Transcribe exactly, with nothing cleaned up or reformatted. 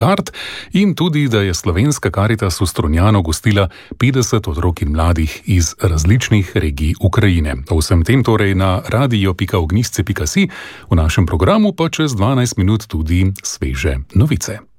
kart in tudi, da je Slovenska Karitas v Strunjanu gostila petdeset otrok in mladih iz različnih regij Ukrajine. O vsem tem torej na radio pika ognjišče pika si, v našem programu pa čez dvanajst minut tudi sveže novice.